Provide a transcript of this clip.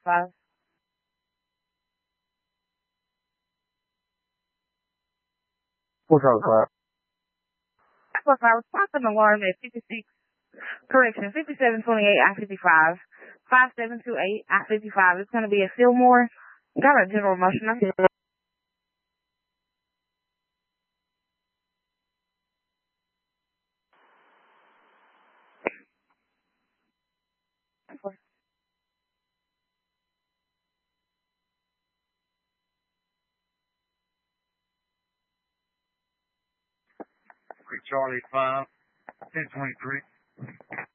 5. 455. 455, response an alarm at 5728 I-55, 5728 I-55. It's going to be a Fillmore. Got a general motion. Charlie 5, 1023.